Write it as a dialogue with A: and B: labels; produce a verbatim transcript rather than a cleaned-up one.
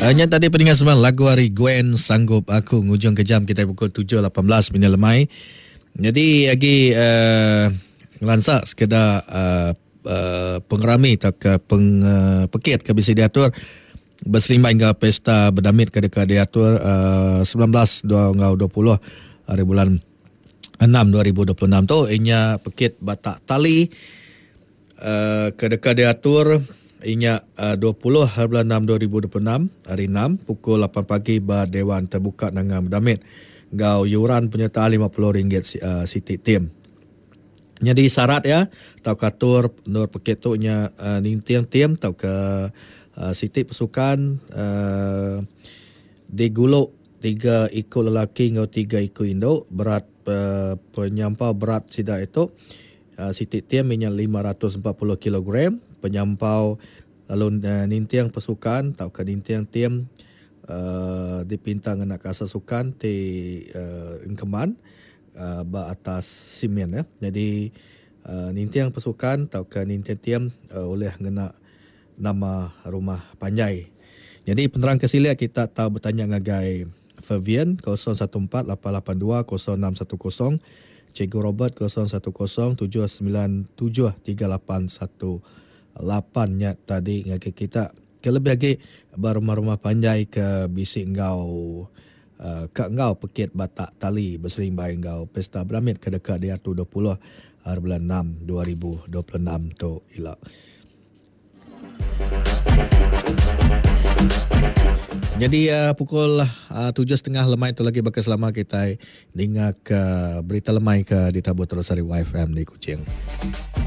A: Hanya tadi pendengar semua lagu hari Gwen Sanggup Aku ngujung ke jam kita pukul tujuh lapan belas minit lemai. Jadi lagi uh, ngelansak sekedar uh, uh, pengerami atau ke peng, uh, pekit ke bisa diatur berselimbang hingga pesta berdamit ke dekat diatur uh, sembilan belas dua ribu dua puluh hari bulan enam dua ribu dua puluh enam tu inya pekit batak tali uh, ke dekat diatur inya uh, dua puluh hari bulan enam dua ribu dua puluh enam hari enam pukul lapan pagi ba Dewan terbuka dengan berdamit gau yuran penyertaan lima puluh ringgit uh, Siti Tim. Jadi syarat ya, tau katur nur pekit tu nya uh, nintiang tim tau ke uh, Siti pasukan uh, diguluk tiga ikut lelaki ngau tiga ikut induk berat uh, penyampau berat sida itu uh, Siti Tim nya lima ratus empat puluh kilogram penyampau lalu uh, nintiang pasukan tau ke nintiang tim Uh, dipintang nak kasa sukan ti uh, ingkeman uh, ba atas simen ya. Jadi uh, nintiang pasukan tau ke nintiang tiam uh, oleh ngena nama rumah panjai. Jadi penerang kesilia kita tahu bertanya ngagai Fabian kosong satu empat lapan lapan dua kosong enam satu kosong, Cikgu Robert kosong satu kosong tujuh sembilan tujuh tiga lapan satu lapan nya tadi ngagai kita. Kelebih lagi rumah-rumah panjai ke bisik ngau uh, ke ngau pekit batak tali berselimbang ngau pesta berdamit ke dekat dia tu dua puluh hari bulan enam dua ribu dua puluh enam tu ilak. Jadi uh, pukul uh, tujuh setengah lemai tu lagi bakal selama kita dengar ke berita lemai ke ditabur terus dari Y F M di Kuching.